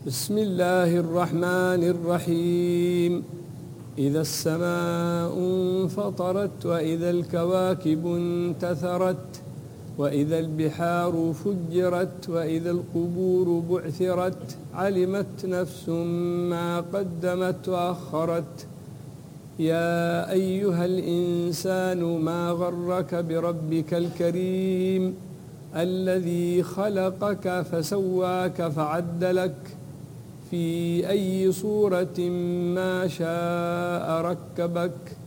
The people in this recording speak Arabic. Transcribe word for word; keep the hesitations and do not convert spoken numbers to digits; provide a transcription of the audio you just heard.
بسم الله الرحمن الرحيم. إذا السماء انفطرت وإذا الكواكب انتثرت وإذا البحار فجرت وإذا القبور بعثرت علمت نفس ما قدمت وأخرت. يا أيها الإنسان ما غرك بربك الكريم الذي خلقك فسواك فعدلك في أي صورة ما شاء ركبك